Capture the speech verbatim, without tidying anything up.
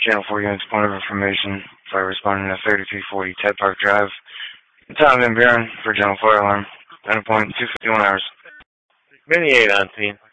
Channel four units, point of information. Fire responding to thirty-three forty Ted Park Drive. Tom Van Buren for General Fire Alarm. Center point, two fifty-one hours. Mini eight on scene.